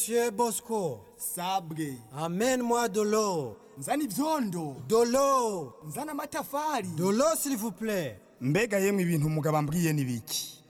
Monsieur Bosco, Sabre. amène-moi de l'eau. Nzana ivyondo. De l'eau. Nzana amatafari. De l'eau, s'il vous plaît. Mbega yemwe ibintu umugabo ambwiye nibiki?